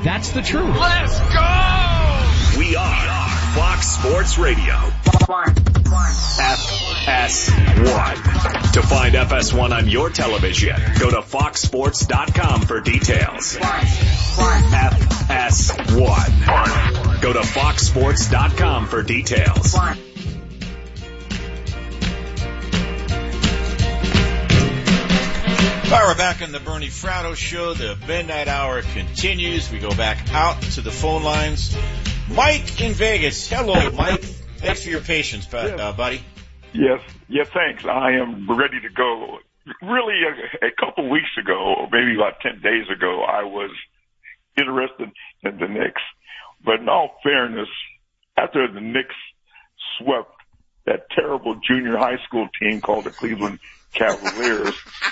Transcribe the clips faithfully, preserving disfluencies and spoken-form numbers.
That's the truth. Let's go! We are Fox Sports Radio. F S one. To find F S one on your television, go to fox sports dot com for details. F S one. Go to fox sports dot com for details. All right, we're back on the Bernie Fratto Show. The Midnight Hour continues. We go back out to the phone lines. Mike in Vegas. Hello, Mike. Thanks for your patience, uh, buddy. Yes, yes, thanks. I am ready to go. Really, a, a couple weeks ago, or maybe about ten days ago, I was interested in the Knicks. But in all fairness, after the Knicks swept that terrible junior high school team called the Cleveland Cavaliers,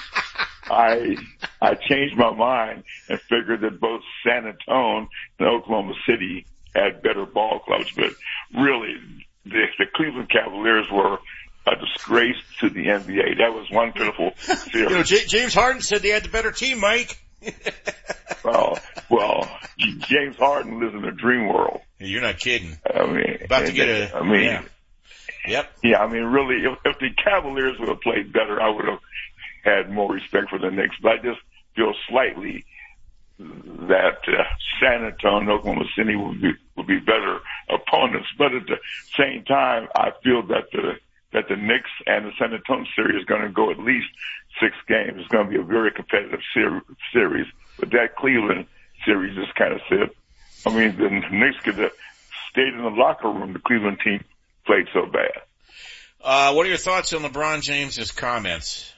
I I changed my mind and figured that both San Antonio and Oklahoma City had better ball clubs. But really, the, the Cleveland Cavaliers were a disgrace to the N B A. That was one pitiful series. You know, J- James Harden said they had the better team, Mike. well, well, James Harden lives in a dream world. You're not kidding. I mean, about to get a. I mean, yeah. Yep. Yeah, I mean, really, if, if the Cavaliers would have played better, I would have had more respect for the Knicks. But I just feel slightly that uh, San Antonio and Oklahoma City would be would be better opponents. But at the same time, I feel that the that the Knicks and the San Antonio series is going to go at least six games. It's going to be a very competitive ser- series. But that Cleveland series just kind of said, I mean, the Knicks could have stayed in the locker room. The Cleveland team played so bad. Uh, what are your thoughts on LeBron James's comments?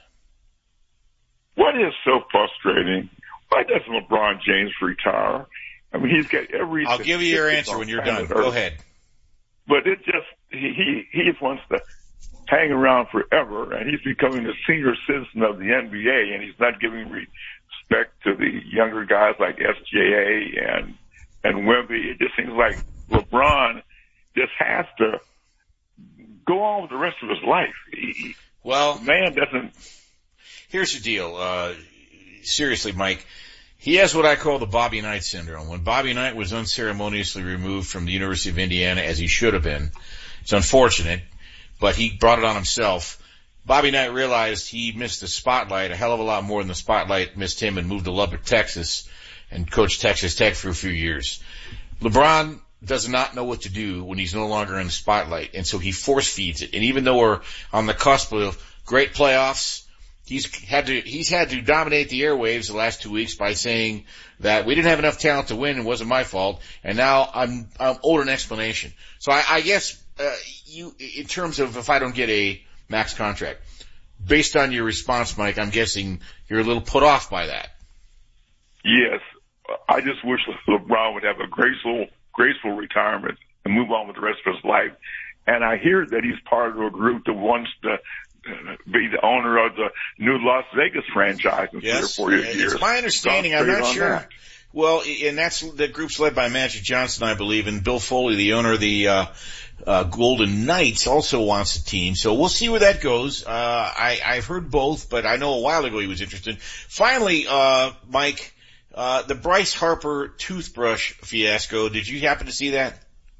What is so frustrating? Why doesn't LeBron James retire? I mean, he's got every. I'll give you your answer when you're done. Go ahead. But it just he he, he just wants to hang around forever, and he's becoming a senior citizen of the N B A, and he's not giving respect to the younger guys like S J A and and Wemby. It just seems like LeBron just has to go on with the rest of his life. He, well, man doesn't. Here's the deal. Uh, seriously, Mike, he has what I call the Bobby Knight syndrome. When Bobby Knight was unceremoniously removed from the University of Indiana, as he should have been, it's unfortunate, but he brought it on himself. Bobby Knight realized he missed the spotlight a hell of a lot more than the spotlight missed him, and moved to Lubbock, Texas, and coached Texas Tech for a few years. LeBron does not know what to do when he's no longer in the spotlight, and so he force feeds it. And even though we're on the cusp of great playoffs, he's had to he's had to dominate the airwaves the last two weeks by saying that we didn't have enough talent to win, it wasn't my fault, and now I'm I'm owed an explanation. So I, I guess uh, you, in terms of if I don't get a max contract, based on your response, Mike, I'm guessing you're a little put off by that. Yes, I just wish LeBron would have a graceful graceful retirement and move on with the rest of his life. And I hear that he's part of a group that wants to be the owner of the new Las Vegas franchise in yes, three or four years. It's my understanding. I'm not sure. That. Well, and that's the group's led by Magic Johnson, I believe, and Bill Foley, the owner of the uh, uh Golden Knights, also wants a team. So we'll see where that goes. Uh I, I've heard both, but I know a while ago he was interested. Finally, uh Mike, uh the Bryce Harper toothbrush fiasco. Did you happen to see that?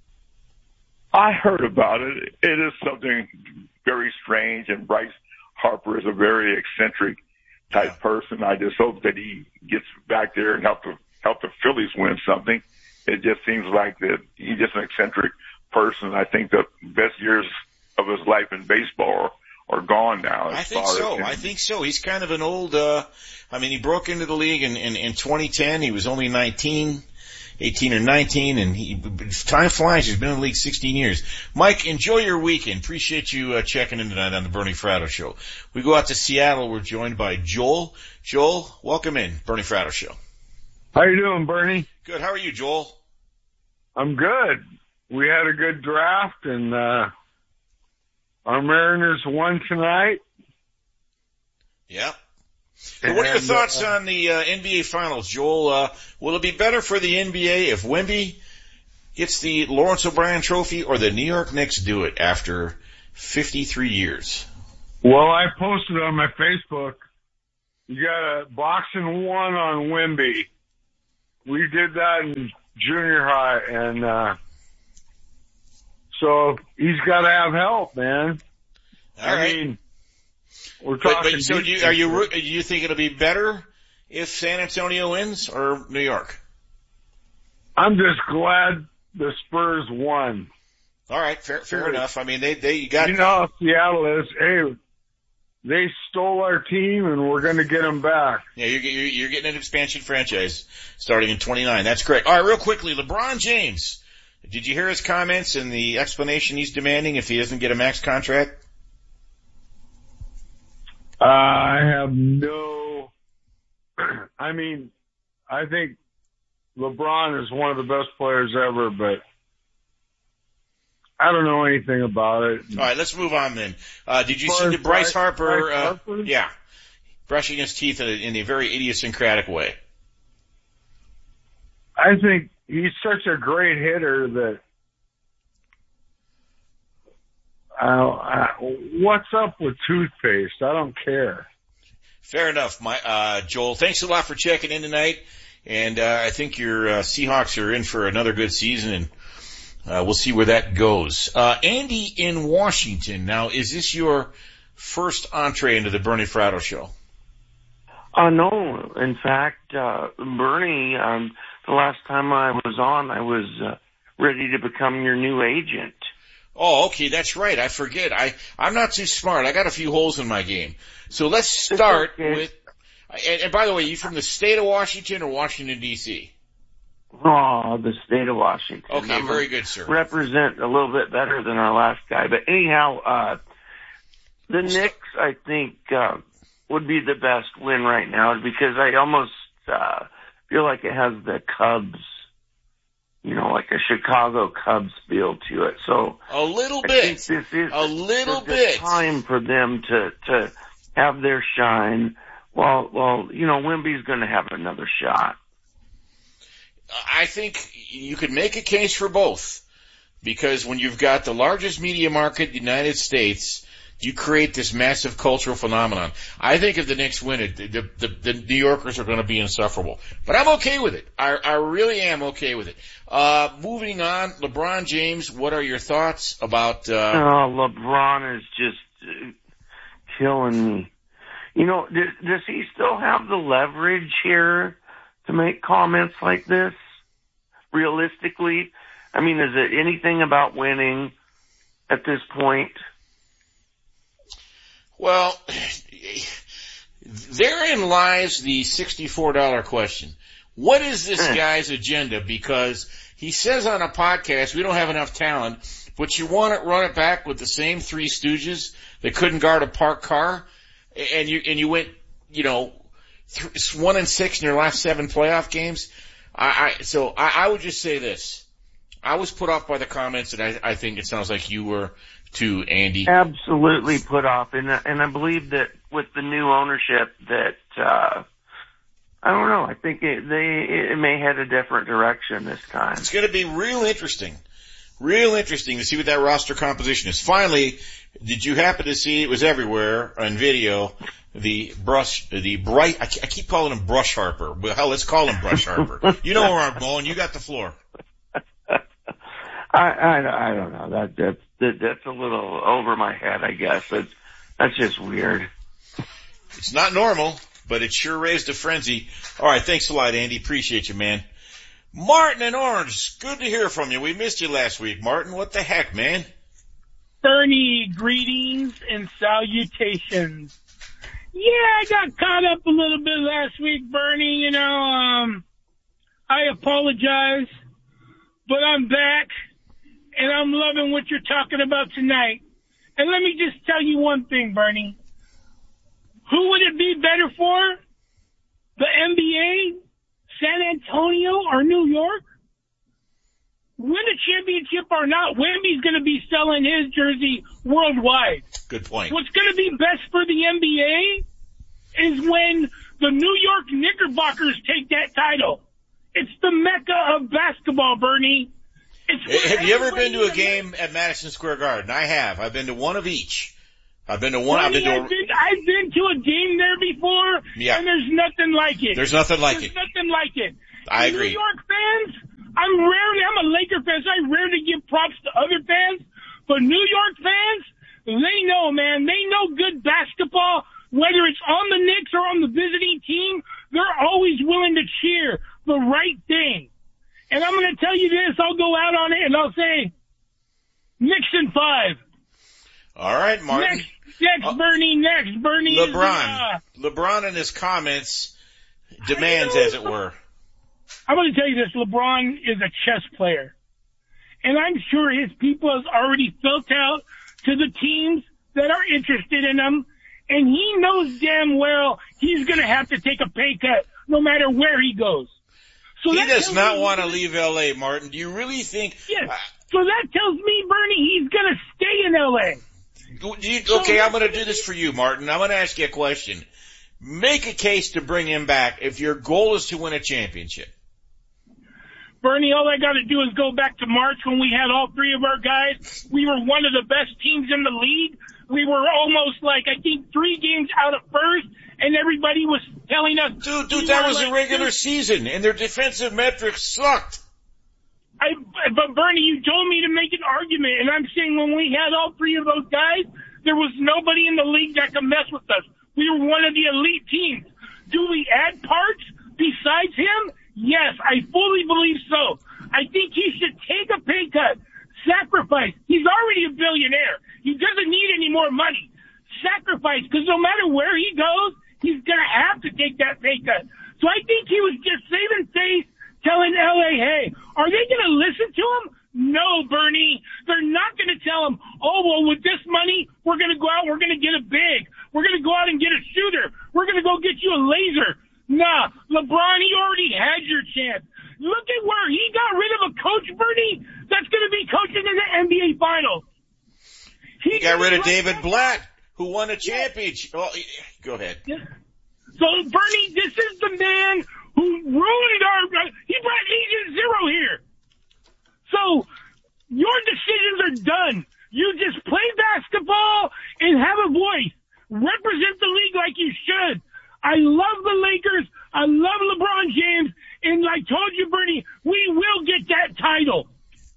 I heard about it. It is something very strange, and Bryce Harper is a very eccentric type yeah. person. I just hope that he gets back there and help the help the Phillies win something. It just seems like that he's just an eccentric person. I think the best years of his life in baseball are, are gone now. I think so. I think so. He's kind of an old. uh I mean, he broke into the league in in, in twenty ten. He was only nineteen. eighteen or nineteen, and he, time flies. He's been in the league sixteen years. Mike, enjoy your weekend. Appreciate you uh, checking in tonight on the Bernie Fratto Show. We go out to Seattle. We're joined by Joel. Joel, welcome in, Bernie Fratto Show. How you doing, Bernie? Good. How are you, Joel? I'm good. We had a good draft, and uh our Mariners won tonight. Yeah. So what are your thoughts uh, on the uh, N B A Finals, Joel? Uh, will it be better for the N B A if Wemby gets the Lawrence O'Brien Trophy, or the New York Knicks do it after fifty-three years? Well, I posted on my Facebook, you got a boxing one on Wemby. we did that in junior high, and uh, so he's got to have help, man. All I right. mean, we're But, talking. but so do you, are you, do you think it'll be better if San Antonio wins or New York? I'm just glad the Spurs won. All right, fair, fair enough. I mean, they, they, you got, You know how Seattle is. Hey, they stole our team, and we're going to get them back. yeah, you're, you're, you're getting an expansion franchise starting in twenty-nine. That's correct. All right, real quickly, LeBron James. Did you hear his comments and the explanation he's demanding if he doesn't get a max contract? Uh, I have no, I mean, I think LeBron is one of the best players ever, but I don't know anything about it. All right, let's move on then. Uh, did you As see far the as Bryce Bryce- Harper, Bryce uh, Harper? yeah, brushing his teeth in a, in a very idiosyncratic way? I think he's such a great hitter that, uh, uh, what's up with toothpaste? I don't care. Fair enough, my, uh, Joel. Thanks a lot for checking in tonight. And, uh, I think your, uh, Seahawks are in for another good season, and, uh, we'll see where that goes. Uh, Andy in Washington. Now, is this your first entree into the Bernie Fratto show? Uh, no. In fact, uh, Bernie, um, the last time I was on, I was, uh, ready to become your new agent. Oh, okay, that's right. I forget. I, I'm not too smart. I got a few holes in my game. So let's start okay. with, and, and by the way, you from the state of Washington or Washington, D C? Oh, the state of Washington. Okay, I'm very good, sir. Represent a little bit better than our last guy. But anyhow, uh, the Knicks, I think, uh, would be the best win right now because I almost, uh, feel like it has the Cubs, you know, like a Chicago Cubs feel to it. So A little I bit. think this is A little the, bit. the time for them to, to have their shine. Well, well, you know, Wemby's going to have another shot. I think you could make a case for both because when you've got the largest media market in the United States, you create this massive cultural phenomenon. I think if the Knicks win it, the, the, the New Yorkers are going to be insufferable. But I'm okay with it. I, I really am okay with it. Uh, moving on, LeBron James, what are your thoughts about, uh, Oh, LeBron is just uh, killing me. You know, does, does he still have the leverage here to make comments like this? Realistically, I mean, is it anything about winning at this point? well, therein lies the sixty-four dollar question. What is this guy's agenda? Because he says on a podcast, we don't have enough talent, but you want to run it back with the same three stooges that couldn't guard a parked car, and you, and you went, you know, th- one and six in your last seven playoff games. I, I so I, I would just say this. I was put off by the comments, and I, I think it sounds like you were too, Andy. Absolutely put off, and and I believe that with the new ownership that uh I don't know. I think it, they it may head a different direction this time. It's going to be real interesting, real interesting to see what that roster composition is. Finally, did you happen to see, it was everywhere on video, the brush, the bright, I keep calling him Brush Harper. Well, hell, let's call him Brush Harper. You know where I'm going. You got the floor. I, I, I don't know. That, that's, that, that's a little over my head, I guess. That's, that's just weird. It's not normal, but it sure raised a frenzy. All right, thanks a lot, Andy. Appreciate you, man. Martin in Orange, good to hear from you. We missed you last week, Martin. What the heck, man? Bernie, greetings and salutations. Yeah, I got caught up a little bit last week, Bernie. You know, um, I apologize, but I'm back, and I'm loving what you're talking about tonight. And let me just tell you one thing, Bernie. Who would it be better for? The N B A, San Antonio, or New York? Win a championship or not, Wemby's going to be selling his jersey worldwide. Good point. What's going to be best for the N B A is when the New York Knickerbockers take that title. It's the mecca of basketball, Bernie. It's Have you ever been to a game at Madison Square Garden? I have. I've been to one of each. I've been to one. Bernie, I've been to. A, I've, been, I've been to a game there before, Yeah. and there's nothing like it. There's nothing like there's it. nothing like it. I agree. New York fans, I'm rarely, I'm a Laker fan, so I rarely give props to other fans. But New York fans, they know, man. They know good basketball, whether it's on the Knicks or on the visiting team. They're always willing to cheer the right thing. And I'm going to tell you this. I'll go out on it and I'll say, Knicks in five. All right, Martin. Next, next, uh, Bernie, next, Bernie. LeBron. Is, uh, LeBron in his comments demands, as it were. I'm going to tell you this. LeBron is a chess player. And I'm sure his people has already felt out to the teams that are interested in him. And he knows damn well he's going to have to take a pay cut no matter where he goes. So he does not want to leave L A, Martin. Do you really think? Yes. So that tells me, Bernie, he's going to stay in L A. Do you, okay, I'm going to do this for you, Martin. I'm going to ask you a question. Make a case to bring him back if your goal is to win a championship. Bernie, all I got to do is go back to March when we had all three of our guys. We were one of the best teams in the league. We were almost like, I think, three games out of first, and everybody was telling us... Dude, dude, that was like, a regular season, and their defensive metrics sucked. I, but Bernie, you told me to make an argument, and I'm saying when we had all three of those guys, there was nobody in the league that could mess with us. We were one of the elite teams. Do we add parts besides him? Yes, I fully believe so. I think he should take a pay cut, sacrifice. He's already a billionaire. He doesn't need any more money. Sacrifice, because no matter where he goes, he's going to have to take that pay cut. So I think he was just saving face, telling L A, hey, are they going to listen to him? No, Bernie. They're not going to tell him, oh, well, with this money, we're going to go out, we're going to get a big. We're going to go out and get a shooter. We're going to go get you a laser. Nah, LeBron, he already had your chance. Look at where he got rid of a coach, Bernie, that's going to be coaching in the N B A Finals. He, he got rid of David Blatt, who won a championship. Oh, go ahead. Yeah. So, Bernie, this is the man who ruined our... He brought Agent Zero here. So, your decisions are done. You just play basketball and have a voice. Represent the league like you should. I love the Lakers. I love LeBron James. And I told you, Bernie, we will get that title.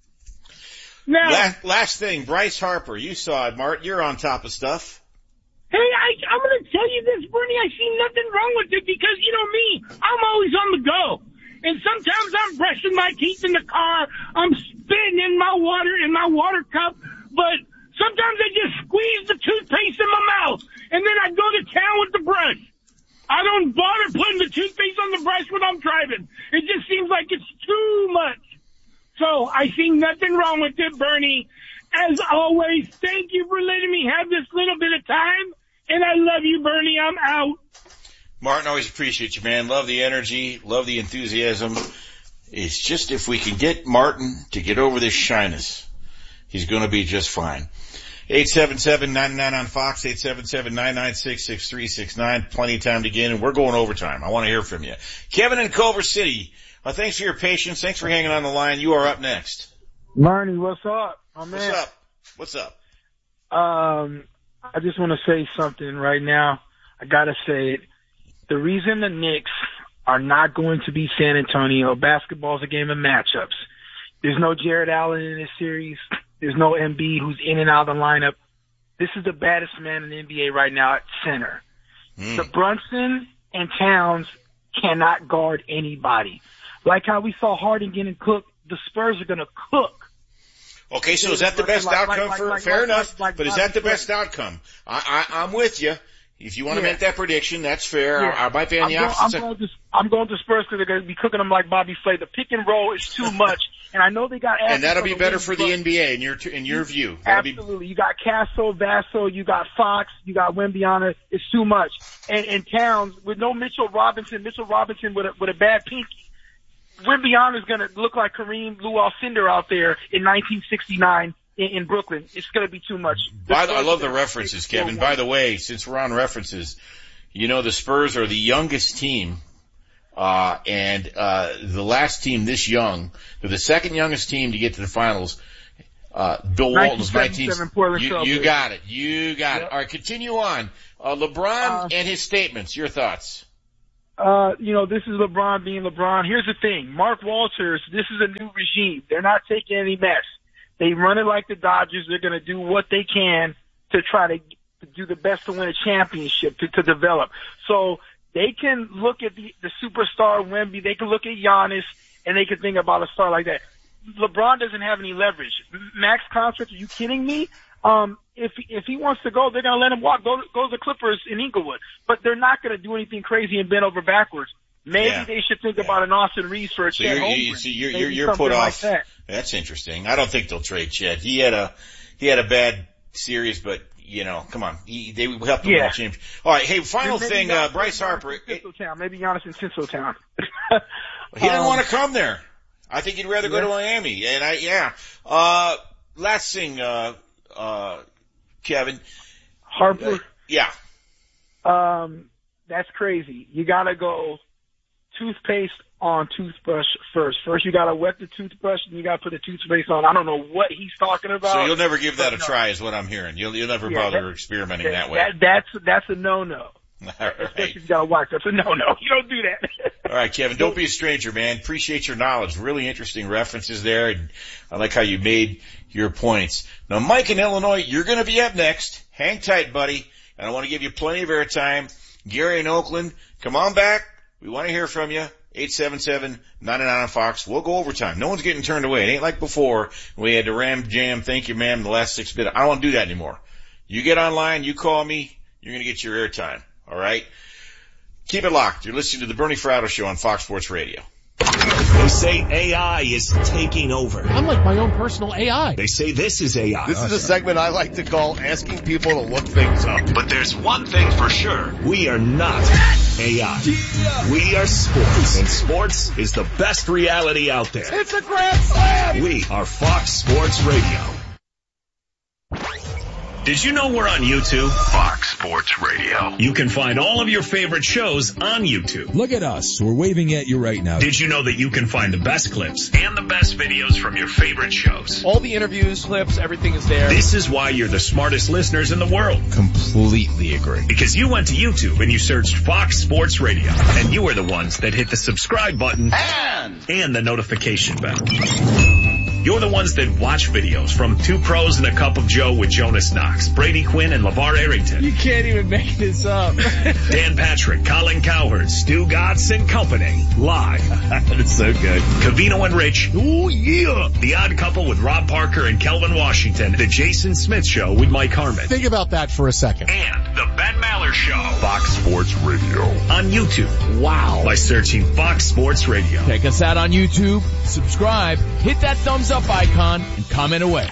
Now, last, last thing, Bryce Harper. You saw it, Mart. You're on top of stuff. Hey, I, I'm going to tell you this, Bernie. I see nothing wrong with it because, you know me, I'm always on the go. And sometimes I'm brushing my teeth in the car. I'm spitting in my water, in my water cup. But sometimes I just squeeze the toothpaste in my mouth. And then I go to town with the brush. I don't bother putting the toothpaste on the brush when I'm driving. It just seems like it's too much. So I see nothing wrong with it, Bernie. As always, thank you for letting me have this little bit of time. And I love you, Bernie. I'm out. Martin, always appreciate you, man. Love the energy. Love the enthusiasm. It's just if we can get Martin to get over this shyness, he's going to be just fine. eight seven seven, nine nine on Fox, eight seven seven, nine nine six, six three six nine. Plenty of time to get in, and we're going overtime. I want to hear from you. Kevin in Culver City, uh, thanks for your patience. Thanks for hanging on the line. You are up next. Marty, what's up? My man. What's up? What's up? Um, I just want to say something right now. I got to say it. The reason the Knicks are not going to beat San Antonio, basketball is a game of matchups. There's no Jared Allen in this series. There's no M B who's in and out of the lineup. This is the baddest man in the N B A right now at center. Mm. The Brunson and Towns cannot guard anybody. Like how we saw Harden getting cooked, the Spurs are going to cook. Okay, so is that the best like, outcome like, for, like, fair like, enough, like, like but is that the best outcome? I, I, I'm with you. If you want to yeah. make that prediction, that's fair. Yeah. I, I might be on the I'm opposite going, I'm, going to, I'm going to Spurs because they're going to be cooking them like Bobby Flay. The pick and roll is too much, and I know they got. And that'll be better for the N B A in your in your view. That'll absolutely, be... you got Castle, Vassell, you got Fox, you got Wembyana. It's too much, and, and Towns with no Mitchell Robinson. Mitchell Robinson with a with a bad pinky. Wembyana is going to look like Kareem Lou-Alcindor out there in nineteen sixty-nine. In Brooklyn. It's going to be too much. By the, I love the references, Kevin. By the way, since we're on references, you know the Spurs are the youngest team, uh, and uh, the last team this young. They're the second youngest team to get to the finals. Uh, Bill Walton's nineteen. You, you got it. You got yep. it. All right, continue on. Uh, LeBron uh, and his statements. Your thoughts? uh, you know, this is LeBron being LeBron. Here's the thing. Mark Walters, this is a new regime. They're not taking any mess. They run it like the Dodgers. They're going to do what they can to try to, to do the best to win a championship, to, to develop. So they can look at the, the superstar Wemby. They can look at Giannis, and they can think about a star like that. LeBron doesn't have any leverage. Max contract, are you kidding me? Um, if, if he wants to go, they're going to let him walk. Go, go to the Clippers in Inglewood. But they're not going to do anything crazy and bend over backwards. Maybe yeah. they should think yeah. about an Austin Reeves for a so Chet you're, Holmgren. you, so you're, Maybe you're, you're put off. Like that. That's interesting. I don't think they'll trade Chet. He had a, he had a bad series, but, you know, come on. He, they helped him Yeah. win a championship. All right. Hey, final Maybe thing, Giannis uh, Bryce in Harper. Tinseltown. Maybe Giannis in Tinseltown. He didn't um, want to come there. I think he'd rather yeah. go to Miami. And I, yeah. Uh, last thing, uh, uh, Kevin. Harper. Uh, yeah. Um, that's crazy. You gotta go toothpaste on toothbrush first. First you gotta wet the toothbrush and you gotta put the toothpaste on. I don't know what he's talking about. So you'll never give that a no. try is what I'm hearing. You'll, you'll never Yeah, bother that, experimenting that, that way. That, that's, that's a no-no. All right. Especially if you gotta wax. That's a no-no. You don't do that. All right, Kevin, don't be a stranger, man. Appreciate your knowledge. Really interesting references there, and I like how you made your points. Now, Mike in Illinois, you're going to be up next. Hang tight, buddy, and I want to give you plenty of airtime. Gary in Oakland, come on back. We want to hear from you. eight seven seven, nine nine on Fox. We'll go overtime. No one's getting turned away. It ain't like before. We had to ram jam, thank you, ma'am, the last six minutes. I don't want to do that anymore. You get online, you call me, you're going to get your airtime. All right? Keep it locked. You're listening to the Bernie Fratto Show on Fox Sports Radio. They say A I is taking over. I'm like my own personal A I. They say this is A I. This is a segment I like to call asking people to look things up. But there's one thing for sure. We are not A I. We are sports. And sports is the best reality out there. It's a grand slam! We are Fox Sports Radio. Did you know we're on YouTube? Fox Sports Radio. You can find all of your favorite shows on YouTube. Look at us. We're waving at you right now. Did you know that you can find the best clips and the best videos from your favorite shows? All the interviews, clips, everything is there. This is why you're the smartest listeners in the world. Completely agree. Because you went to YouTube and you searched Fox Sports Radio. And you are the ones that hit the subscribe button And, and the notification bell. You're the ones that watch videos from Two Pros and a Cup of Joe with Jonas Knox, Brady Quinn, and LeVar Arrington. You can't even make this up. Dan Patrick, Colin Cowherd, Stu Gatz and Company. Live. That's so good. Covino and Rich. Ooh, yeah. The Odd Couple with Rob Parker and Kelvin Washington. The Jason Smith Show with Mike Harmon. Think about that for a second. And the Ben Maller Show. Fox Sports Radio. On YouTube. Wow. By searching Fox Sports Radio. Check us out on YouTube, subscribe, hit that thumbs up icon, and comment away.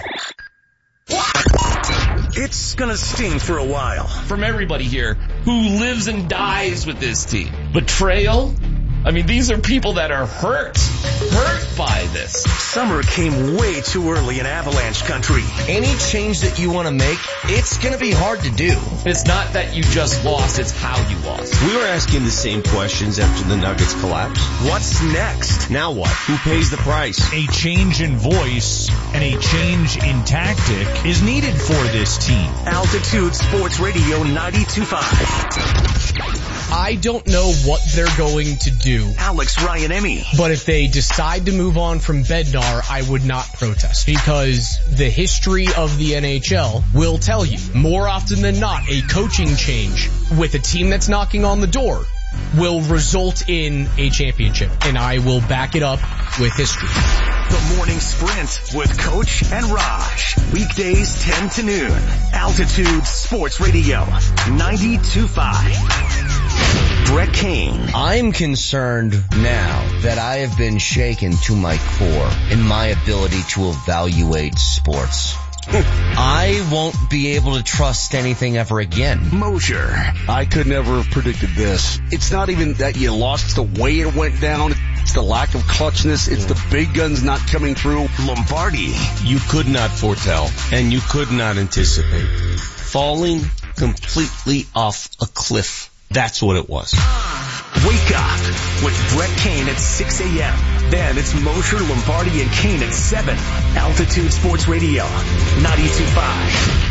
It's gonna sting for a while. From everybody here who lives and dies with this team. Betrayal? I mean, these are people that are hurt. Hurt by this. Summer came way too early in Avalanche country. Any change that you want to make, it's going to be hard to do. It's not that you just lost, it's how you lost. We were asking the same questions after the Nuggets collapsed. What's next? Now what? Who pays the price? A change in voice and a change in tactic is needed for this team. Altitude Sports Radio ninety-two point five. I don't know what they're going to do. Alex Ryan Emmy. But if they decide to move on from Bednar, I would not protest. Because the history of the N H L will tell you, more often than not, a coaching change with a team that's knocking on the door will result in a championship. And I will back it up with history. The Morning Sprint with Coach and Raj. Weekdays ten to noon. Altitude Sports Radio ninety-two point five. Brett Kane. I'm concerned now that I have been shaken to my core in my ability to evaluate sports. I won't be able to trust anything ever again. Mosier. I could never have predicted this. It's not even that you lost the way it went down. It's the lack of clutchness. It's the big guns not coming through. Lombardi. You could not foretell, and you could not anticipate. Falling completely off a cliff. That's what it was. Wake up with Brett Kane at six a.m. Then it's Mosher, Lombardi, and Kane at seven. Altitude Sports Radio ninety-two point five.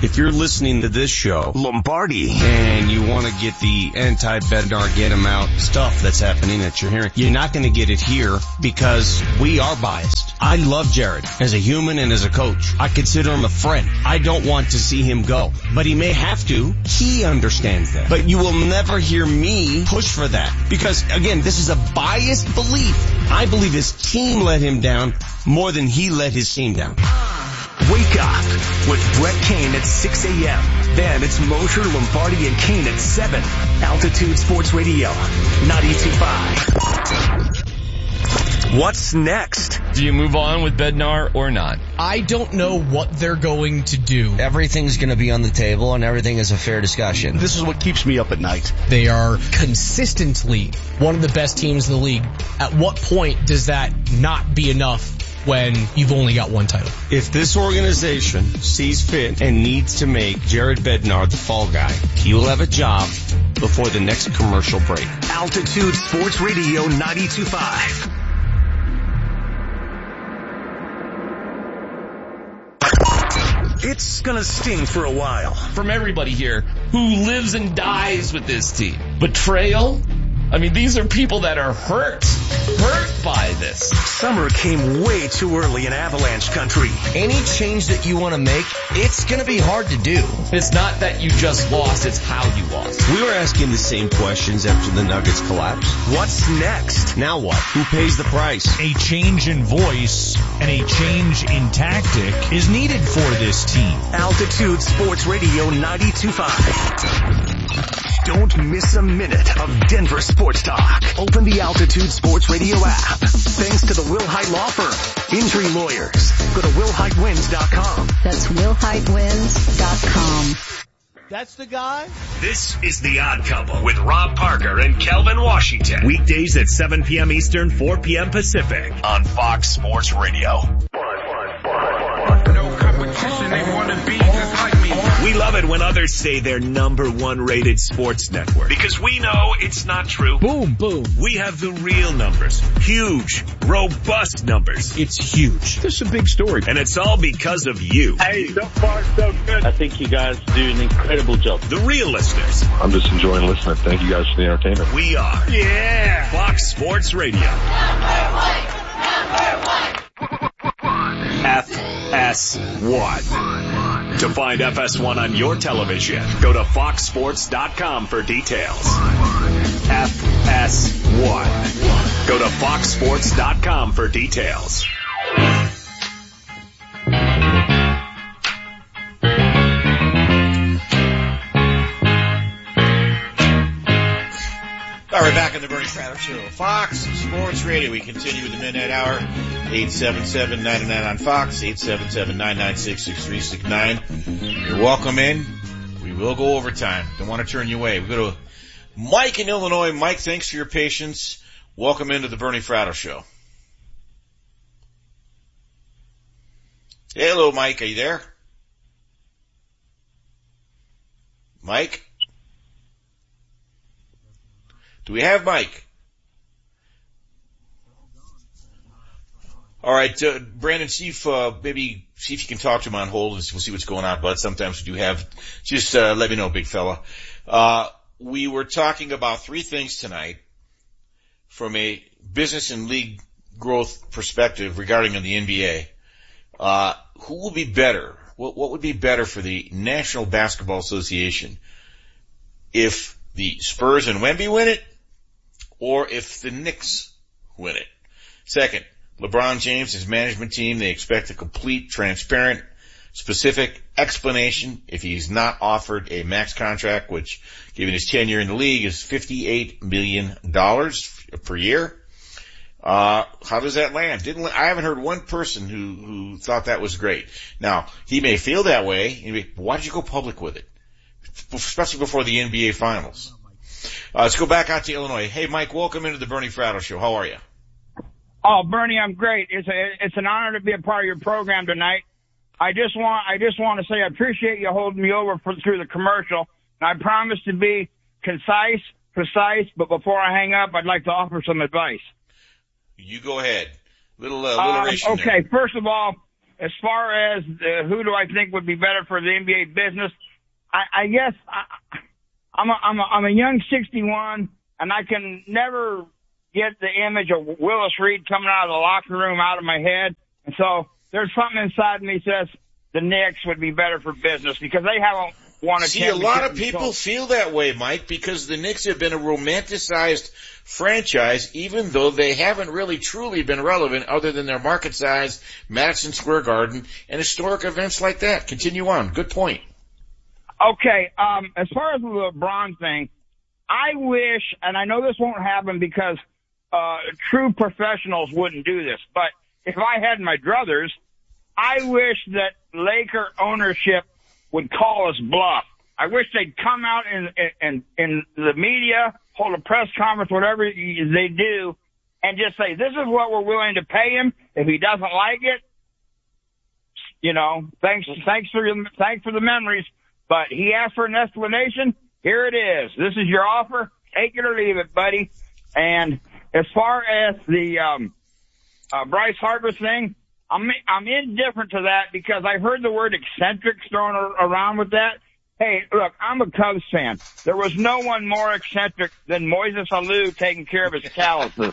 If you're listening to this show, Lombardi, and you want to get the anti-Bednar, get him out stuff that's happening that you're hearing, you're not going to get it here because we are biased. I love Jared as a human and as a coach. I consider him a friend. I don't want to see him go, but he may have to. He understands that. But you will never hear me push for that because, again, this is a biased belief. I believe his team let him down more than he let his team down. Wake up with Brett Kane at six a.m. Then it's Mosher, Lombardi, and Kane at seven. Altitude Sports Radio, ninety-two point five. What's next? Do you move on with Bednar or not? I don't know what they're going to do. Everything's going to be on the table and everything is a fair discussion. This is what keeps me up at night. They are consistently one of the best teams in the league. At what point does that not be enough when you've only got one title? If this organization sees fit and needs to make Jared Bednar the fall guy, he will have a job before the next commercial break. Altitude Sports Radio ninety-two point five. It's gonna sting for a while. From everybody here who lives and dies with this team. Betrayal? I mean, these are people that are hurt, hurt by this. Summer came way too early in Avalanche country. Any change that you want to make, it's going to be hard to do. It's not that you just lost, it's how you lost. We were asking the same questions after the Nuggets collapsed. What's next? Now what? Who pays the price? A change in voice and a change in tactic is needed for this team. Altitude Sports Radio ninety-two point five. Don't miss a minute of Denver sports talk. Open the Altitude Sports Radio app. Thanks to the Will Height Law Firm. Injury lawyers. Go to will height wins dot com. That's will height wins dot com. That's the guy? This is The Odd Couple with Rob Parker and Kelvin Washington. Weekdays at seven p.m. Eastern, four p.m. Pacific on Fox Sports Radio. No competition, they want to be just like me. We love it when others say they're number one rated sports network because we know it's not true. Boom, boom. We have the real numbers. Huge, robust numbers. It's huge. This is a big story. And it's all because of you. Hey, so far so good. I think you guys do an incredible job. The real listeners. I'm just enjoying listening. Thank you guys for the entertainment. We are. Yeah. Fox Sports Radio. F S one. To find F S one on your television, go to fox sports dot com for details. F S one. Go to fox sports dot com for details. All right, back in the Bernie Fratto Show. Fox Sports Radio. We continue with the Midnight Hour. eight seven seven, nine nine on Fox. eight seven seven, nine nine six, six three six nine. You're welcome in. We will go overtime. Don't want to turn you away. We go to Mike in Illinois. Mike, thanks for your patience. Welcome into the Bernie Fratto Show. Hello, Mike. Are you there? Mike? Do we have Mike? All right, uh, Brandon, see if, uh, maybe, see if you can talk to him on hold and we'll see what's going on, bud. Sometimes we do have, just, uh, let me know, big fella. Uh, we were talking about three things tonight from a business and league growth perspective regarding the N B A. Uh, who will be better? What, what would be better for the National Basketball Association if the Spurs and Wemby win it, or if the Knicks win it? Second, LeBron James, his management team, they expect a complete, transparent, specific explanation if he's not offered a max contract, which, given his tenure in the league, is fifty-eight million dollars per year. Uh, how does that land? Didn't, I haven't heard one person who, who thought that was great. Now, he may feel that way. He may, why did you go public with it? Especially before the N B A Finals. Uh, let's go back out to Illinois. Hey, Mike, welcome into the Bernie Fratto Show. How are you? Oh, Bernie, I'm great. It's a, it's an honor to be a part of your program tonight. I just want, I just want to say I appreciate you holding me over for, through the commercial. And I promise to be concise, precise, but before I hang up, I'd like to offer some advice. You go ahead. Little, uh, um, alliteration Okay, there. first of all, as far as uh, who do I think would be better for the N B A business, I, I guess I, I'm, a, I'm, a, I'm a young sixty-one, and I can never get the image of Willis Reed coming out of the locker room out of my head. And so there's something inside me that says the Knicks would be better for business because they haven't won a See, championship. a lot of people feel that way, Mike, because the Knicks have been a romanticized franchise, even though they haven't really truly been relevant other than their market size, Madison Square Garden, and historic events like that. Continue on. Good point. Okay, um, as far as the LeBron thing, I wish, and I know this won't happen because uh true professionals wouldn't do this, but if I had my druthers, I wish that Laker ownership would call us bluff. I wish they'd come out in, in, in the media, hold a press conference, whatever they do, and just say, this is what we're willing to pay him. If he doesn't like it, you know, thanks, thanks for your, thanks for the memories, but he asked for an explanation. Here it is. This is your offer. Take it or leave it, buddy. And as far as the, um, uh, Bryce Harper thing, I'm, I'm indifferent to that because I heard the word eccentric thrown around with that. Hey, look, I'm a Cubs fan. There was no one more eccentric than Moises Alou taking care of his calluses.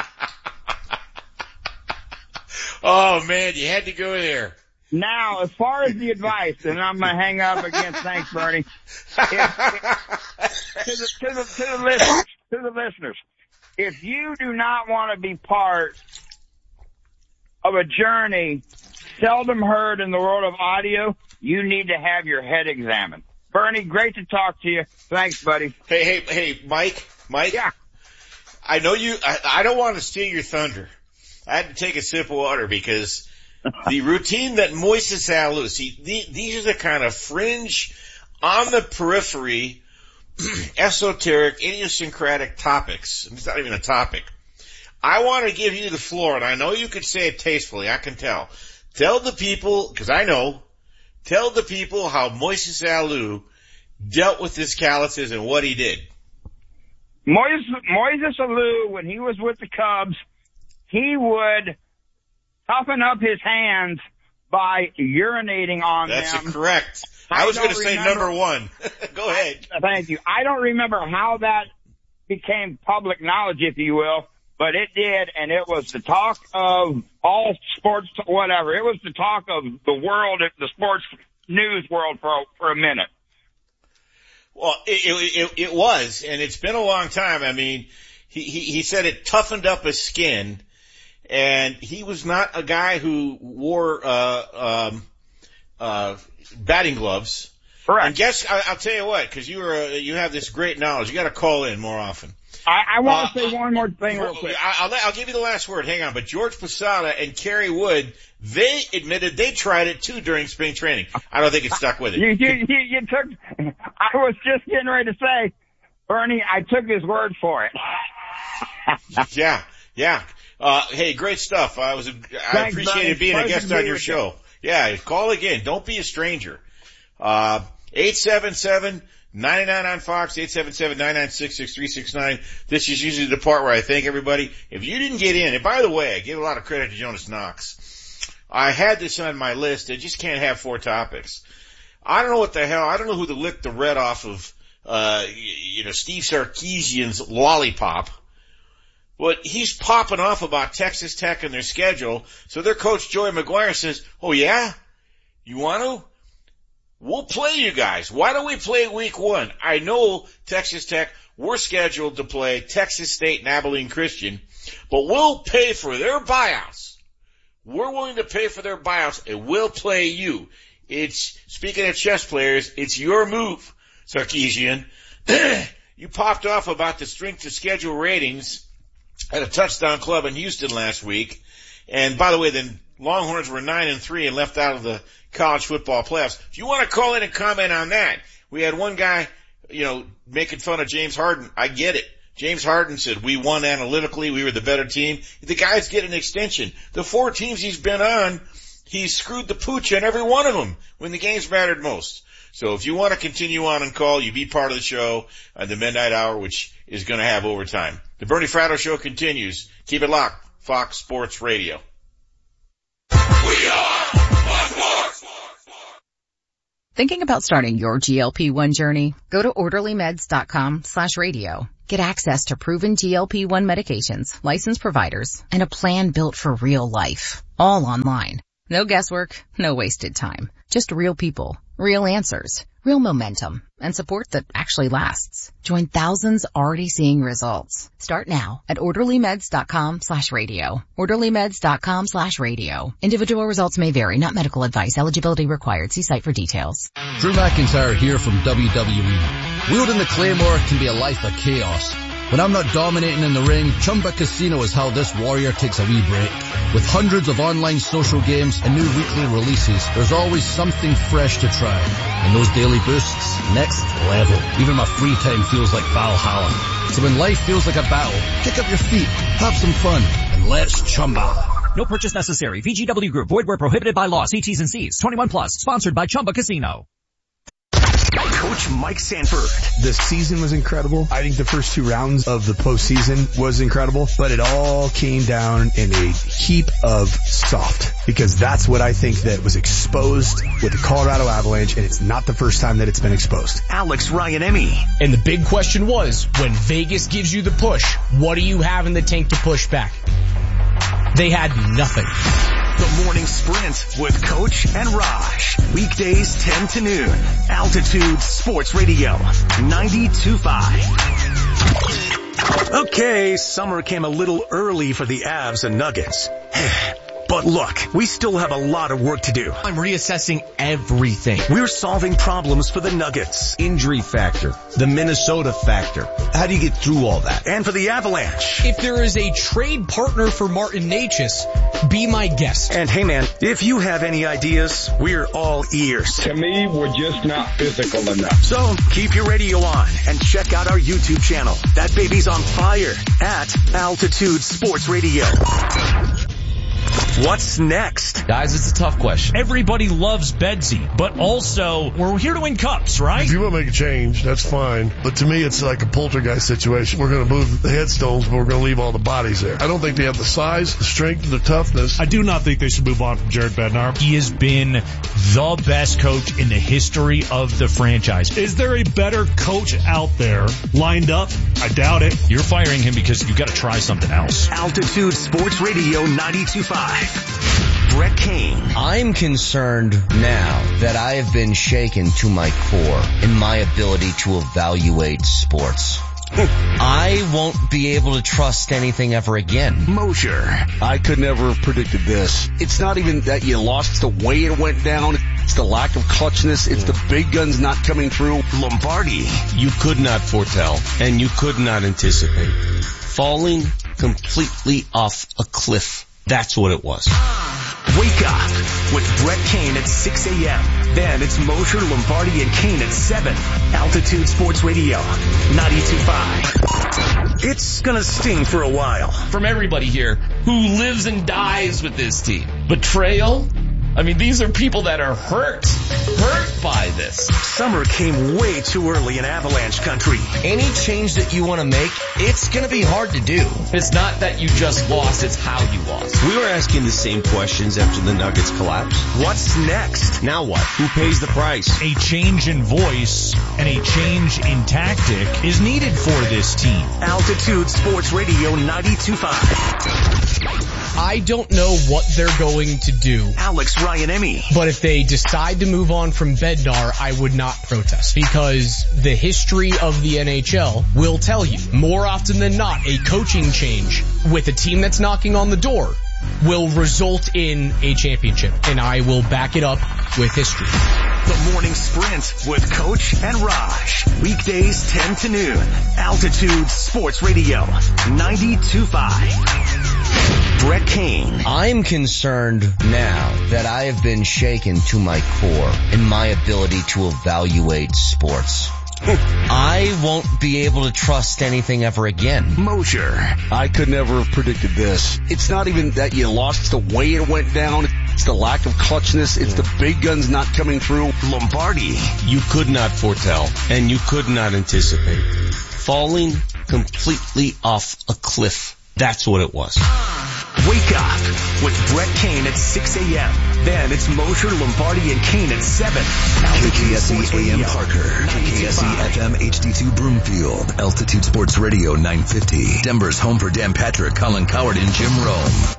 Oh man, you had to go there. Now, as far as the advice, and I'm gonna hang up again. Thanks, Bernie. If, if, to the to the to the listeners, to the listeners, if you do not want to be part of a journey seldom heard in the world of audio, you need to have your head examined. Bernie, great to talk to you. Thanks, buddy. Hey, hey, hey, Mike, Mike. Yeah. I know you. I, I don't want to steal your thunder. I had to take a sip of water because the routine that Moises Alou, see, the, these are the kind of fringe, on the periphery, esoteric, idiosyncratic topics. It's not even a topic. I want to give you the floor, and I know you could say it tastefully. I can tell. Tell the people, because I know, tell the people how Moises Alou dealt with his calluses and what he did. Moises, Moises Alou, when he was with the Cubs, he would toughen up his hands by urinating on That's them. That's correct. I, I was going to say number one. Go ahead. I, thank you. I don't remember how that became public knowledge, if you will, but it did, and it was the talk of all sports, whatever. It was the talk of the world, the sports news world for, for a minute. Well, it, it, it was, and it's been a long time. I mean, he, he, he said it toughened up his skin, and he was not a guy who wore, uh, um, uh, batting gloves. Correct. And guess, I, I'll tell you what, cause you were, uh, you have this great knowledge. You gotta call in more often. I, I want to uh, say one more thing real quick. I'll, I'll give you the last word. Hang on. But George Posada and Kerry Wood, they admitted they tried it too during spring training. I don't think it stuck with it. You, you, you, you took, I was just getting ready to say, Bernie, I took his word for it. yeah, yeah. Uh, hey, great stuff. I was, I Thanks, appreciated buddy. being a guest on your show. You. Yeah, call again. Don't be a stranger. Uh, eight seven seven ninety-nine on Fox, eight seven seven, nine nine six, six three six nine. This is usually the part where I thank everybody. If you didn't get in, and by the way, I give a lot of credit to Jonas Knox. I had this on my list. I just can't have four topics. I don't know what the hell. I don't know who to lick the red off of, uh, you know, Steve Sarkisian's lollipop. But he's popping off about Texas Tech and their schedule. So their coach, Joey McGuire, says, oh yeah? You want to? We'll play you guys. Why don't we play week one? I know Texas Tech, we're scheduled to play Texas State and Abilene Christian, but we'll pay for their buyouts. We're willing to pay for their buyouts, and we'll play you. It's, speaking of chess players, it's your move, Sarkisian. You popped off about the strength of schedule ratings at a touchdown club in Houston last week. And by the way, the Longhorns were nine and three and left out of the college football playoffs. If you want to call in and comment on that, we had one guy, you know, making fun of James Harden. I get it. James Harden said, we won analytically. We were the better team. The guy's getting an extension. The four teams he's been on, he's screwed the pooch on every one of them when the games mattered most. So if you want to continue on and call, you be part of the show at the midnight hour, which is going to have overtime. The Bernie Fratto Show continues. Keep it locked. Fox Sports Radio. We are Thinking about starting your G L P one journey? Go to orderlymeds.com slash radio. Get access to proven G L P one medications, licensed providers, and a plan built for real life. All online. No guesswork, no wasted time. Just real people, real answers, real momentum, and support that actually lasts. Join thousands already seeing results. Start now at orderlymeds.com slash radio. orderlymeds.com slash radio. Individual results may vary, not medical advice. Eligibility required. See site for details. Drew McIntyre here from W W E. Wielding the Claymore can be a life of chaos. When I'm not dominating in the ring, Chumba Casino is how this warrior takes a wee break. With hundreds of online social games and new weekly releases, there's always something fresh to try. And those daily boosts, next level. Even my free time feels like Valhalla. So when life feels like a battle, kick up your feet, have some fun, and let's Chumba. No purchase necessary. V G W Group. Void where prohibited by law. See T's and C's. twenty-one plus. Sponsored by Chumba Casino. Coach Mike Sanford. The season was incredible. I think the first two rounds of the postseason was incredible, but it all came down in a heap of soft, because that's what I think that was exposed with the Colorado Avalanche, and it's not the first time that it's been exposed. Alex Ryan-Emmy. And the big question was, when Vegas gives you the push, what do you have in the tank to push back? They had nothing. The Morning Sprint with Coach and Raj. Weekdays ten to noon. Altitude Sports Radio. ninety-two point five. Okay, summer came a little early for the Avs and Nuggets. But look, we still have a lot of work to do. I'm reassessing everything. We're solving problems for the Nuggets. Injury factor, the Minnesota factor. How do you get through all that? And for the Avalanche. If there is a trade partner for Martin Necas, be my guest. And hey man, if you have any ideas, we're all ears. To me, we're just not physical enough. So keep your radio on and check out our YouTube channel. That baby's on fire at Altitude Sports Radio. What's next? Guys, it's a tough question. Everybody loves Bedsy, but also we're here to win cups, right? If you want to make a change, that's fine. But to me, it's like a poltergeist situation. We're going to move the headstones, but we're going to leave all the bodies there. I don't think they have the size, the strength, the toughness. I do not think they should move on from Jared Bednar. He has been the best coach in the history of the franchise. Is there a better coach out there lined up? I doubt it. You're firing him because you got to try something else. Altitude Sports Radio ninety-two point five. Brett Kane. I'm concerned now that I have been shaken to my core in my ability to evaluate sports. I won't be able to trust anything ever again. Mosher. I could never have predicted this. It's not even that you lost the way it went down. It's the lack of clutchness. It's the big guns not coming through. Lombardi. You could not foretell, and you could not anticipate. Falling completely off a cliff. That's what it was. Wake up with Brett Kane at six a.m. Then it's Mosher, Lombardi, and Kane at seven. Altitude Sports Radio, ninety-two point five. It's gonna sting for a while. From everybody here who lives and dies with this team. Betrayal? I mean, these are people that are hurt, hurt by this. Summer came way too early in Avalanche country. Any change that you want to make, it's going to be hard to do. It's not that you just lost, it's how you lost. We were asking the same questions after the Nuggets collapsed. What's next? Now what? Who pays the price? A change in voice and a change in tactic is needed for this team. Altitude Sports Radio ninety-two point five. I don't know what they're going to do. Alex Ryan-Emmy. But if they decide to move on from Bednar, I would not protest, because the history of the N H L will tell you more often than not a coaching change with a team that's knocking on the door will result in a championship, and I will back it up with history. The Morning Sprint with Coach and Raj. Weekdays ten to noon. Altitude Sports Radio ninety-two point five. Brett Kane. I'm concerned now that I have been shaken to my core in my ability to evaluate sports. I won't be able to trust anything ever again. Mosher. I could never have predicted this. It's not even that you lost the way it went down. It's the lack of clutchness. It's the big guns not coming through. Lombardi. You could not foretell, and you could not anticipate. Falling completely off a cliff. That's what it was. Wake Up with Brett Kane at six a.m. Then it's Mosher, Lombardi, and Kane at seven. K K S E A M Parker, K K S E F M H D two Broomfield, Altitude Sports Radio nine fifty. Denver's home for Dan Patrick, Colin Coward, and Jim Rome.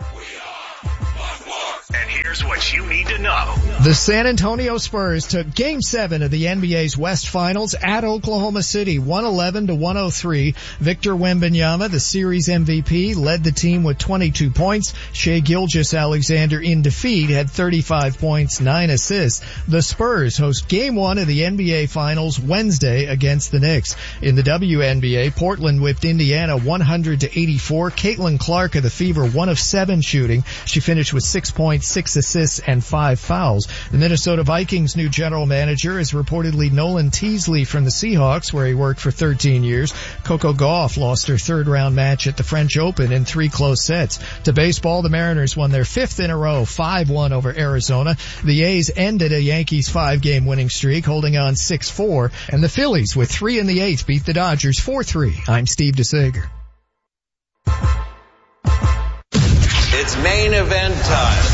And here's what you need to know. The San Antonio Spurs took Game seven of the N B A's West Finals at Oklahoma City, one eleven to one oh three. Victor Wembanyama, the series M V P, led the team with twenty-two points. Shai Gilgeous-Alexander in defeat had thirty-five points, nine assists. The Spurs host Game one of the N B A Finals Wednesday against the Knicks. In the W N B A, Portland whipped Indiana one hundred to eighty-four. Caitlin Clark of the Fever, one of seven shooting. She finished with six points, six assists, and five fouls. The Minnesota Vikings' new general manager is reportedly Nolan Teasley from the Seahawks, where he worked for thirteen years. Coco Gauff lost her third round match at the French Open in three close sets. To baseball, the Mariners won their fifth in a row, five one over Arizona. The A's ended a Yankees five-game winning streak, holding on six four. And the Phillies, with three in the eighth, beat the Dodgers four three. I'm Steve DeSager. It's main event time.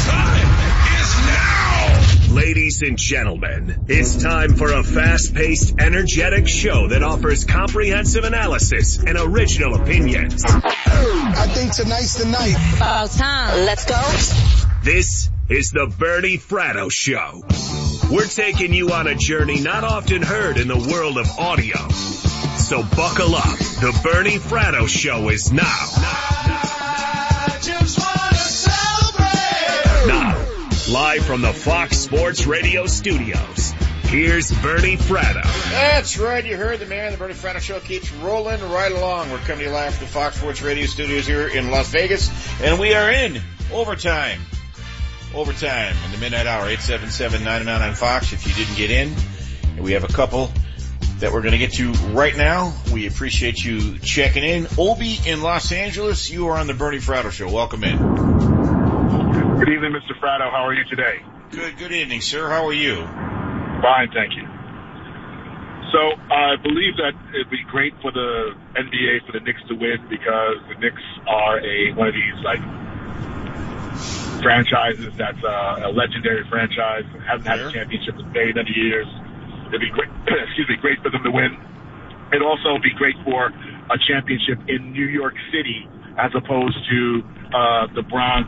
Ladies and gentlemen, it's time for a fast-paced, energetic show that offers comprehensive analysis and original opinions. I think tonight's the night. About time. Let's go. This is the Bernie Fratto Show. We're taking you on a journey not often heard in the world of audio. So buckle up. The Bernie Fratto Show is now. I just wanna celebrate. Now, live from the Fox Sports Radio studios, here's Bernie Fratto. That's right, you heard the man. The Bernie Fratto Show keeps rolling right along. We're coming to you live from the Fox Sports Radio studios here in Las Vegas, and we are in overtime. Overtime in the midnight hour, eight seven seven, nine nine nine Fox if you didn't get in. And we have a couple that we're going to get to right now. We appreciate you checking in. Obi in Los Angeles, you are on the Bernie Fratto Show. Welcome in. Good evening, Mister Fratto. How are you today? Good, good evening, sir. How are you? Fine, thank you. So I believe that it'd be great for the N B A for the Knicks to win because the Knicks are a one of these like franchises that's uh, a legendary franchise. Haven't had a championship in eight hundred years. It'd be great. excuse me, great for them to win. It'd also be great for a championship in New York City as opposed to uh, the Bronx,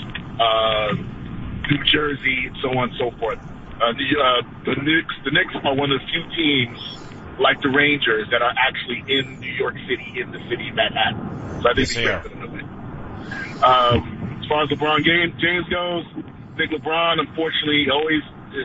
uh, New Jersey, so on and so forth. Uh, the, uh, the Knicks, the Knicks are one of the few teams like the Rangers that are actually in New York City, in the city of Manhattan. So I think it's great for them to win. Um, as far as LeBron James goes, I think LeBron, unfortunately, always,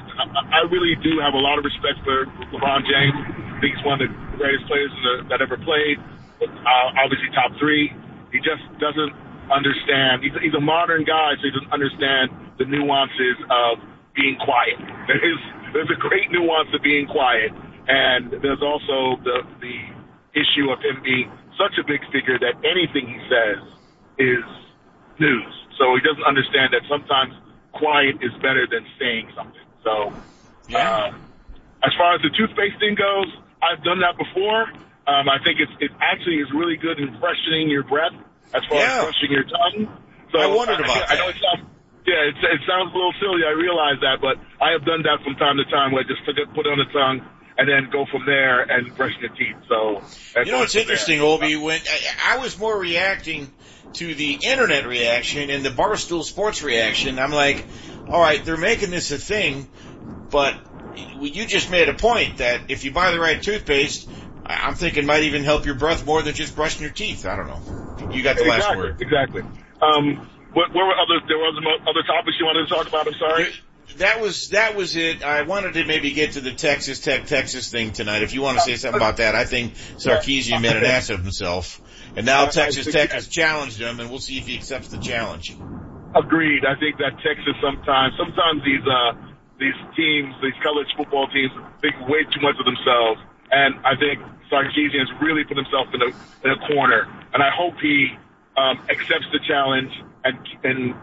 I really do have a lot of respect for LeBron James. I think he's one of the greatest players in the, that ever played. Uh, obviously top three. He just doesn't understand. He's, he's a modern guy, so he doesn't understand the nuances of being quiet. There is, there's a great nuance of being quiet, and there's also the, the issue of him being such a big figure that anything he says is news. So he doesn't understand that sometimes quiet is better than saying something. So, uh, as far as the toothpaste thing goes, I've done that before. Um, I think it's, it actually is really good in freshening your breath as far Yeah. as brushing your tongue. So I wondered about I, I know it sounds, yeah, it, it sounds a little silly. I realize that, but I have done that from time to time where I just put it, put it on the tongue and then go from there and brush your teeth. So, You know what's interesting, Obi? When I, I was more reacting to the internet reaction and the Barstool Sports reaction. I'm like, all right, they're making this a thing, but you just made a point that if you buy the right toothpaste, I'm thinking might even help your breath more than just brushing your teeth. I don't know. You got the last exactly, word. Exactly. Um, what, what were other, there were other, other topics you wanted to talk about? I'm sorry. That was that was it. I wanted to maybe get to the Texas Tech Texas thing tonight. If you want to say something about that, I think Sarkisian made an ass of himself, and now Texas Tech has challenged him, and we'll see if he accepts the challenge. Agreed. I think that Texas sometimes, sometimes these uh these teams, these college football teams, think way too much of themselves, and I think Sarkisian has really put himself in a in a corner, and I hope he um, accepts the challenge and and.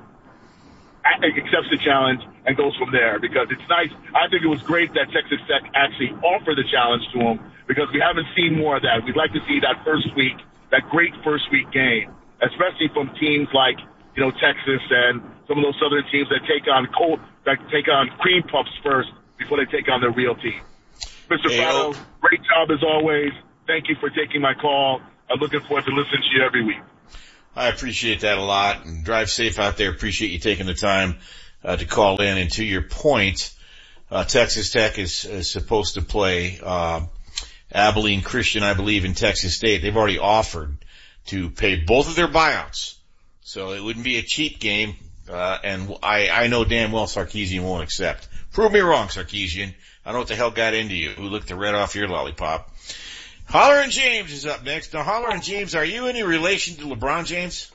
accepts the challenge and goes from there because it's nice. I think it was great that Texas Tech actually offered the challenge to him because we haven't seen more of that. We'd like to see that first week, that great first week game, especially from teams like you know, Texas and some of those southern teams that take on cold, that take on cream puffs first before they take on their real team. Mister Hey, Prado, great job as always. Thank you for taking my call. I'm looking forward to listening to you every week. I appreciate that a lot, and drive safe out there. Appreciate you taking the time uh, to call in. And to your point, uh, Texas Tech is, is supposed to play uh, Abilene Christian, I believe, in Texas State. They've already offered to pay both of their buyouts, so it wouldn't be a cheap game. Uh, and I, I know damn well Sarkisian won't accept. Prove me wrong, Sarkisian. I don't know what the hell got into you. Who licked the red off your lollipop? Holler and James is up next. Now, Holler and James, are you any relation to LeBron James?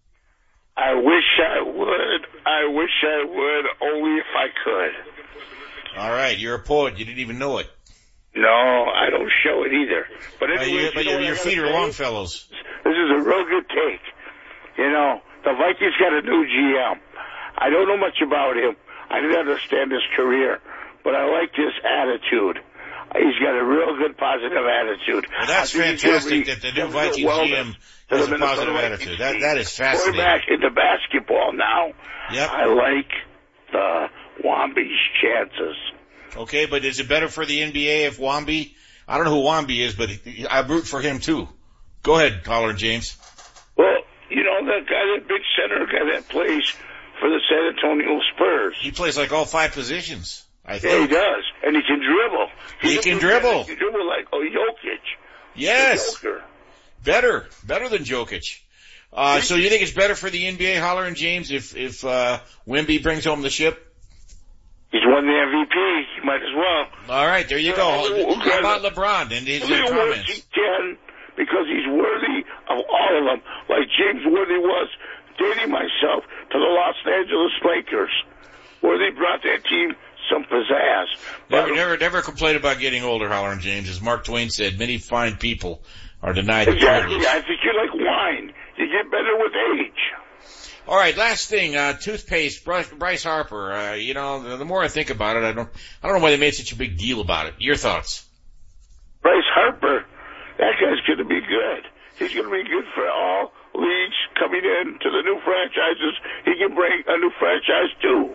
I wish I would. I wish I would, only if I could. All right, you're a poet. You didn't even know it. No, I don't show it either. But Well, anyway, you, but you know your, what your I feet gotta are say? long, fellows. This is a real good take. You know, the Vikings got a new G M. I don't know much about him. I didn't understand his career, but I like his attitude. He's got a real good positive attitude. Well, that's I think he's gonna fantastic be- that the new gonna Vikings be well G M to has the a positive Minnesota attitude. Vikings That, team. that is fascinating. Quarterback into basketball now. Yep. I like the Wambi's chances. Okay, but is it better for the N B A if Wamby, I don't know who Wamby is, but I root for him too. Go ahead, Holler and James. Well, you know, that guy, that big center guy that plays for the San Antonio Spurs. He plays like all five positions, I Yeah, he think. does. And he can dribble. He He's a can big dribble. guy. He can dribble like oh, Jokic. Yes. The Joker. Better. Better than Jokic. Uh, so you think it's better for the N B A, Holler and James, if, if, uh, Wemby brings home the ship? He's won the M V P. He might as well. All right, there you go. How about LeBron and his How many awards comments? he can, because he's worthy of all of them, like James Worthy was dating myself to the Los Angeles Lakers, where they brought that team some pizzazz. Never, never, never complain about getting older, Holler and James. As Mark Twain said, many fine people are denied the Exactly. privilege. I think you're like wine. You get better with age. All right, last thing, uh, toothpaste, Bryce, Bryce Harper. Uh, you know, the, the more I think about it, I don't, I don't know why they made such a big deal about it. Your thoughts? Bryce Harper, that guy's going to be good. He's going to be good for all leagues coming in to the new franchises. He can bring a new franchise too.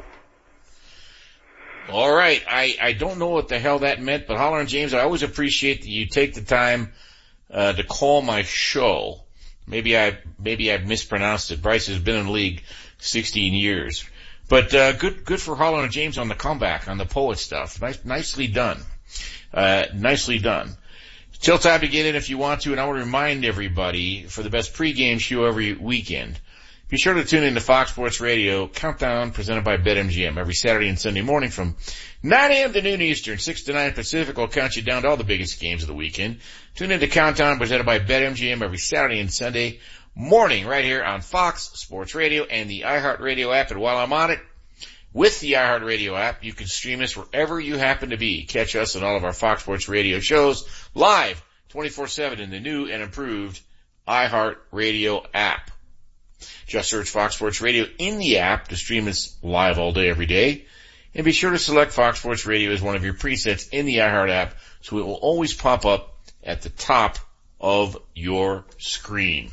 All right, I, I don't know what the hell that meant, but Holler and James, I always appreciate that you take the time uh, to call my show. Maybe I maybe I've mispronounced it. Bryce has been in the league sixteen years, but uh, good good for Holler and James on the comeback on the poet stuff. Nice, nicely done, uh, nicely done. Still time to get in if you want to, and I want to remind everybody for the best pregame show every weekend. Be sure to tune in to Fox Sports Radio Countdown presented by BetMGM every Saturday and Sunday morning from nine a.m. to noon Eastern, six to nine Pacific. Will count you down to all the biggest games of the weekend. Tune in to Countdown presented by BetMGM every Saturday and Sunday morning right here on Fox Sports Radio and the iHeartRadio app. And while I'm on it, with the iHeartRadio app, you can stream us wherever you happen to be. Catch us on all of our Fox Sports Radio shows live twenty-four seven in the new and improved iHeartRadio app. Just search Fox Sports Radio in the app to stream us live all day, every day. And be sure to select Fox Sports Radio as one of your presets in the iHeart app so it will always pop up at the top of your screen.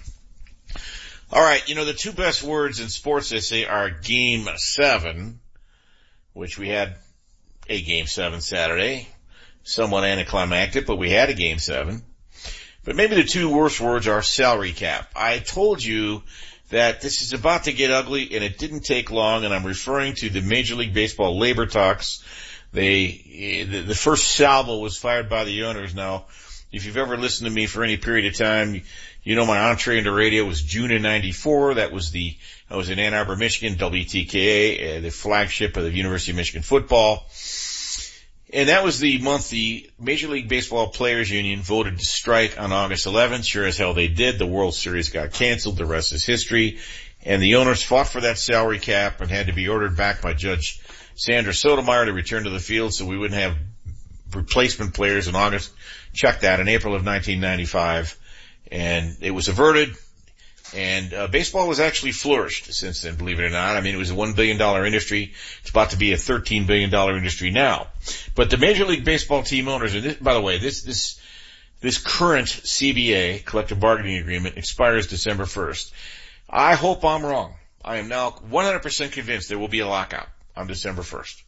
All right, you know, the two best words in sports, they say, are Game seven, which we had a Game seven Saturday. Somewhat anticlimactic, but we had a Game seven. But maybe the two worst words are salary cap. I told you that this is about to get ugly, and it didn't take long, and I'm referring to the Major League Baseball labor talks. They, the, the first salvo was fired by the owners. Now, if you've ever listened to me for any period of time, you know my entree into radio was June of ninety-four. That was the, I was in Ann Arbor, Michigan, W T K A, uh, the flagship of the University of Michigan football. And that was the month the Major League Baseball Players Union voted to strike on August eleventh. Sure as hell they did. The World Series got canceled. The rest is history. And the owners fought for that salary cap and had to be ordered back by Judge Sandra Sotomayor to return to the field so we wouldn't have replacement players in August. Check that, in April of nineteen ninety-five. And it was averted. And uh, baseball has actually flourished since then, believe it or not. I mean, it was a one billion dollars industry. It's about to be a thirteen billion dollars industry now. But the Major League Baseball team owners, and this, by the way, this, this, this current C B A, collective bargaining agreement, expires December first. I hope I'm wrong. I am now one hundred percent convinced there will be a lockout on December first.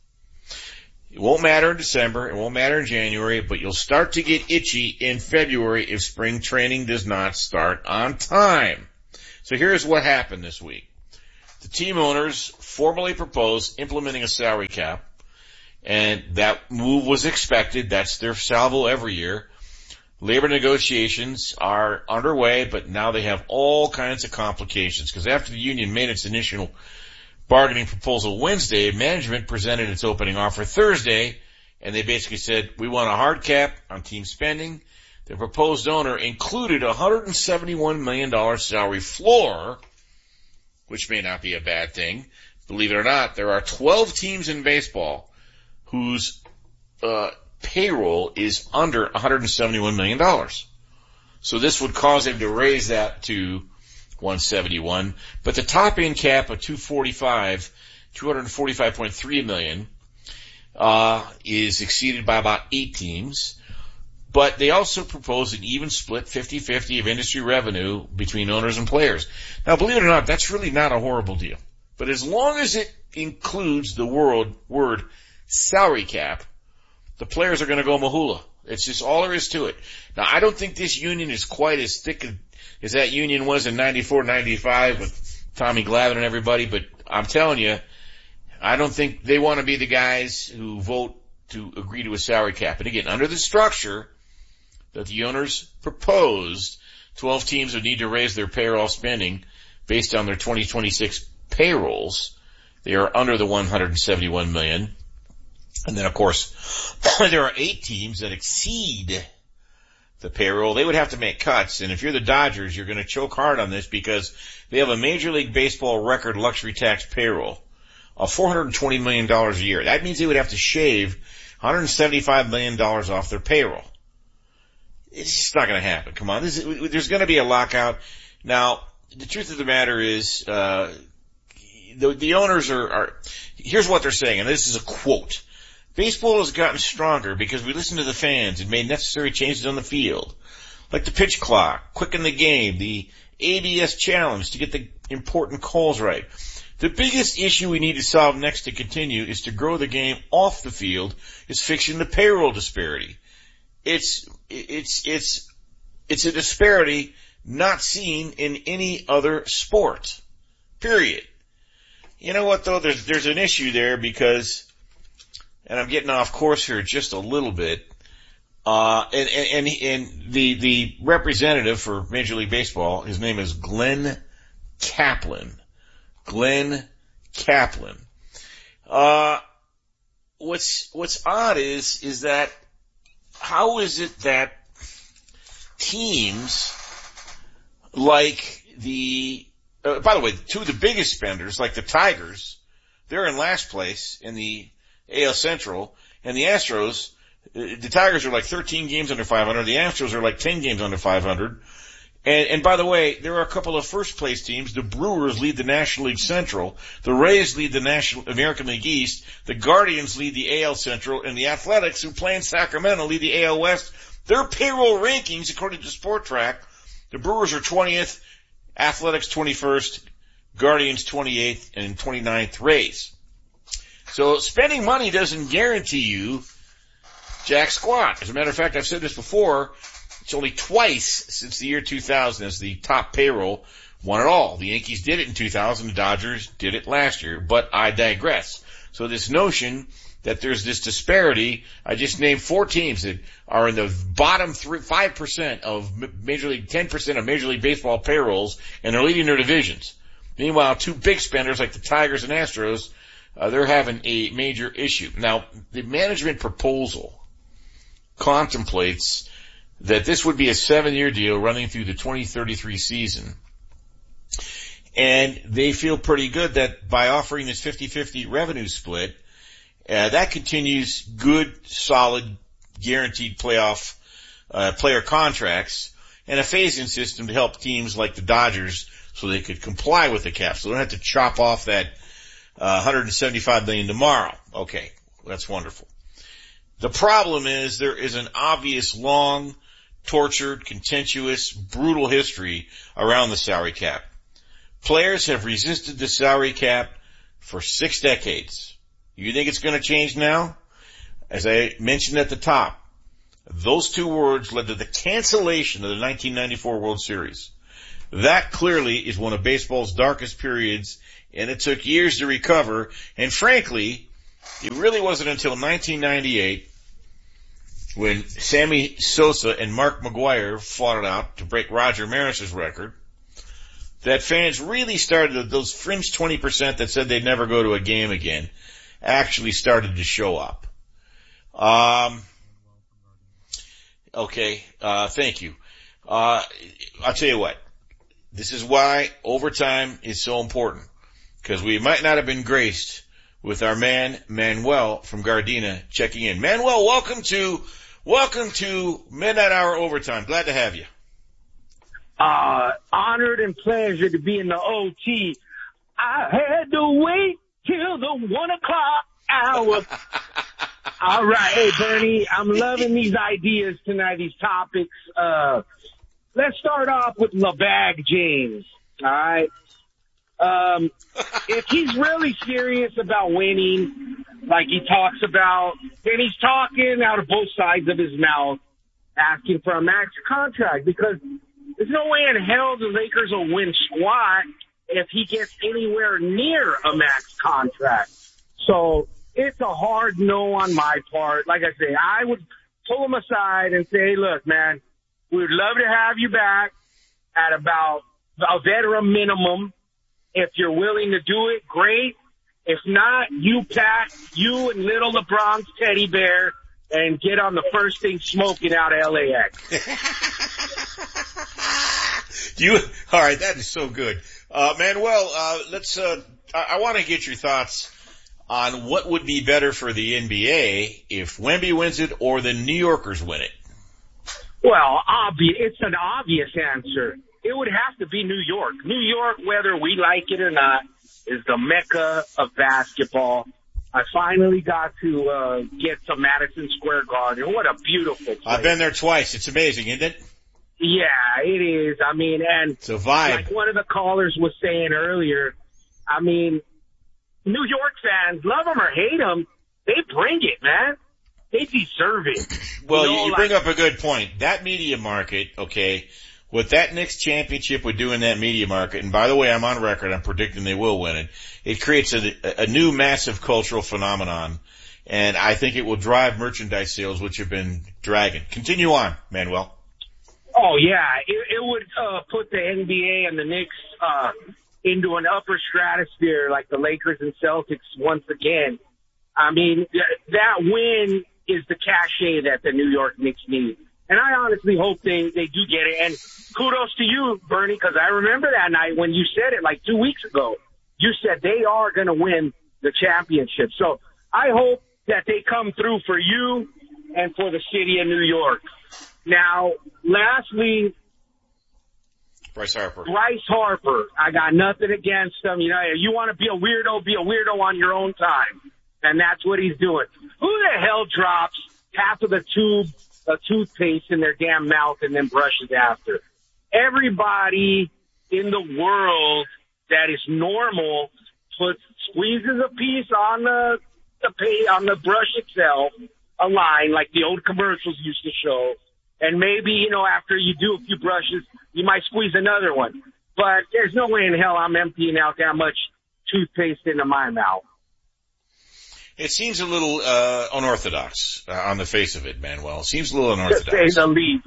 It won't matter in December. It won't matter in January, but you'll start to get itchy in February if spring training does not start on time. So here's what happened this week. The team owners formally proposed implementing a salary cap, and that move was expected. That's their salvo every year. Labor negotiations are underway, but now they have all kinds of complications, because after the union made its initial bargaining proposal Wednesday, management presented its opening offer Thursday, and they basically said, we want a hard cap on team spending. The proposed owner included a one hundred seventy-one million dollars salary floor, which may not be a bad thing. Believe it or not, there are twelve teams in baseball whose uh, payroll is under one hundred seventy-one million dollars. So this would cause him to raise that to one hundred seventy-one, but the top end cap of two hundred forty-five, two hundred forty-five point three million uh is exceeded by about eight teams. But they also propose an even split fifty-fifty of industry revenue between owners and players. Now, believe it or not, that's really not a horrible deal. But as long as it includes the word, word salary cap, the players are going to go mahula. It's just all there is to it. Now, I don't think this union is quite as thick as that union was in ninety-four ninety-five with Tommy Glavine and everybody, but I'm telling you, I don't think they want to be the guys who vote to agree to a salary cap. And again, under the structure that the owners proposed, twelve teams would need to raise their payroll spending based on their twenty twenty-six payrolls. They are under the one hundred seventy-one million dollars. And then, of course, there are eight teams that exceed the payroll. They would have to make cuts. And if you're the Dodgers, you're going to choke hard on this because they have a Major League Baseball record luxury tax payroll of four hundred twenty million dollars a year. That means they would have to shave one hundred seventy-five million dollars off their payroll. It's just not going to happen. Come on. This is, there's going to be a lockout. Now, the truth of the matter is, uh, the, the owners are, are, here's what they're saying, and this is a quote. Baseball has gotten stronger because we listened to the fans and made necessary changes on the field, like the pitch clock, quicken the game, the A B S challenge to get the important calls right. The biggest issue we need to solve next to continue is to grow the game off the field is fixing the payroll disparity. It's, it's, it's, it's a disparity not seen in any other sport. Period. You know what though? There's, there's an issue there because, and I'm getting off course here just a little bit, uh, and, and, and, and the, the representative for Major League Baseball, his name is Glenn Kaplan. Glenn Kaplan. Uh, what's, what's odd is, is that how is it that teams like the, uh, by the way, two of the biggest spenders, like the Tigers, they're in last place in the A L Central, and the Astros, uh, the Tigers are like thirteen games under five hundred, the Astros are like ten games under five hundred. And, and by the way, there are a couple of first place teams. The Brewers lead the National League Central. The Rays lead the National American League East. The Guardians lead the A L Central. And the Athletics, who play in Sacramento, lead the A L West. Their payroll rankings, according to SportTrack, the Brewers are twentieth, Athletics twenty-first, Guardians twenty-eighth, and twenty-ninth Rays. So spending money doesn't guarantee you jack squat. As a matter of fact, I've said this before, it's only twice since the year two thousand as the top payroll won it all. The Yankees did it in two thousand, the Dodgers did it last year, but I digress. So this notion that there's this disparity, I just named four teams that are in the bottom three, five percent of Major League, ten percent of Major League Baseball payrolls, and they're leading their divisions. Meanwhile, two big spenders like the Tigers and Astros, uh, they're having a major issue. Now, the management proposal contemplates that this would be a seven-year deal running through the twenty thirty-three season. And they feel pretty good that by offering this fifty-fifty revenue split, uh, that continues good, solid, guaranteed playoff, uh, player contracts and a phase-in system to help teams like the Dodgers so they could comply with the cap. So they don't have to chop off that, uh, one hundred seventy-five million dollars tomorrow. Okay. That's wonderful. The problem is there is an obvious long, tortured, contentious, brutal history around the salary cap. Players have resisted the salary cap for six decades. You think it's going to change now? As I mentioned at the top, those two words led to the cancellation of the nineteen ninety-four World Series. That clearly is one of baseball's darkest periods, and it took years to recover. And frankly, it really wasn't until nineteen ninety-eight when Sammy Sosa and Mark McGwire fought it out to break Roger Maris's record that fans really started, those fringe twenty percent that said they'd never go to a game again, actually started to show up. Um, okay, uh, thank you. Uh, I'll tell you what, this is why overtime is so important, because we might not have been graced with our man, Manuel from Gardena, checking in. Manuel, welcome to, welcome to Midnight Hour Overtime. Glad to have you. Uh, honored and pleasure to be in the O T. I had to wait till the one o'clock hour. All right. Hey, Bernie, I'm loving these ideas tonight, these topics. Uh, let's start off with LeBag James. All right. Um, if he's really serious about winning, like he talks about, then he's talking out of both sides of his mouth, asking for a max contract, because there's no way in hell the Lakers will win squat if he gets anywhere near a max contract. So it's a hard no on my part. Like I say, I would pull him aside and say, look, man, we'd love to have you back at about a veteran minimum. If you're willing to do it, great. If not, you pack you and little LeBron's teddy bear and get on the first thing smoking out of L A X. Do you, all right, that is so good. Uh, Manuel, uh, let's, uh, I, I want to get your thoughts on what would be better for the N B A if Wemby wins it or the New Yorkers win it. Well, obvious, it's an obvious answer. It would have to be New York. New York, whether we like it or not, is the mecca of basketball. I finally got to uh, get to Madison Square Garden. What a beautiful place. I've been there twice. It's amazing, isn't it? Yeah, it is. I mean, and it's a vibe. Like one of the callers was saying earlier, I mean, New York fans, love them or hate them, they bring it, man. They deserve it. Well, you, know, you, you like, bring up a good point. That media market, okay, what that Knicks championship would do in that media market, and by the way, I'm on record, I'm predicting they will win it, it creates a, a new massive cultural phenomenon, and I think it will drive merchandise sales, which have been dragging. Continue on, Manuel. Oh, yeah, it, it would uh, put the N B A and the Knicks uh, into an upper stratosphere like the Lakers and Celtics once again. I mean, th- that win is the cachet that the New York Knicks need. And I honestly hope they, they do get it. And kudos to you, Bernie, because I remember that night when you said it like two weeks ago. You said they are going to win the championship. So I hope that they come through for you and for the city of New York. Now, lastly, Bryce Harper. Bryce Harper. I got nothing against him. You know, you want to be a weirdo, be a weirdo on your own time. And that's what he's doing. Who the hell drops half of the tube of toothpaste in their damn mouth and then brushes after? Everybody in the world that is normal puts, squeezes a piece on the, the pay, on the brush itself, a line like the old commercials used to show. And maybe, you know, after you do a few brushes, you might squeeze another one. But there's no way in hell I'm emptying out that much toothpaste into my mouth. It seems a little uh, unorthodox uh, on the face of it, Manuel. It seems a little unorthodox. To say the least.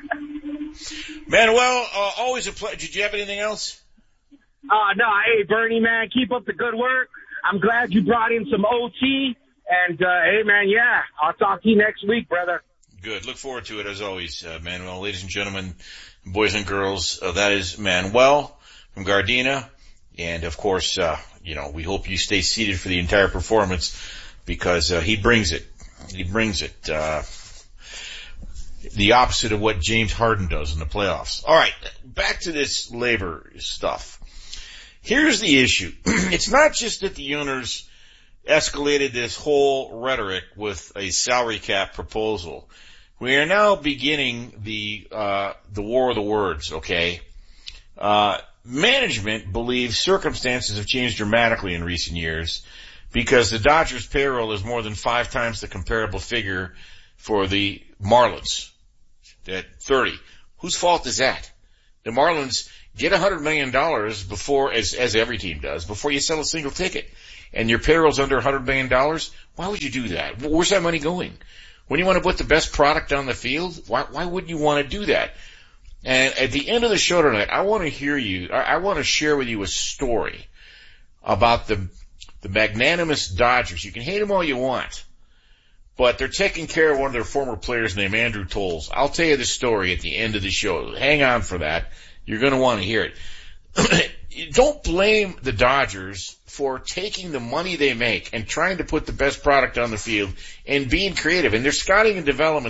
Manuel, uh, always a pleasure. Did you have anything else? Uh, no, hey, Bernie, man, keep up the good work. I'm glad you brought in some O T. And, uh, hey, man, yeah, I'll talk to you next week, brother. Good. Look forward to it, as always, uh, Manuel. Ladies and gentlemen, boys and girls, uh, that is Manuel from Gardena. And, of course, uh, you know, we hope you stay seated for the entire performance because uh, he brings it. He brings it. Uh, the opposite of what James Harden does in the playoffs. All right, back to this labor stuff. Here's the issue. It's not just that the owners escalated this whole rhetoric with a salary cap proposal. We are now beginning the uh the war of the words, okay? Uh management believes circumstances have changed dramatically in recent years because the Dodgers payroll is more than five times the comparable figure for the Marlins at thirty. Whose fault is that? The Marlins get one hundred million dollars before, as, as every team does, before you sell a single ticket. And your payroll's under one hundred million dollars? Why would you do that? Where's that money going? When you want to put the best product on the field, why, why wouldn't you want to do that? And at the end of the show tonight, I want to hear you, I, I want to share with you a story about the, the magnanimous Dodgers. You can hate them all you want, but they're taking care of one of their former players named Andrew Tolles. I'll tell you the story at the end of the show. Hang on for that. You're going to want to hear it. Don't blame the Dodgers for taking the money they make and trying to put the best product on the field and being creative. And their scouting and development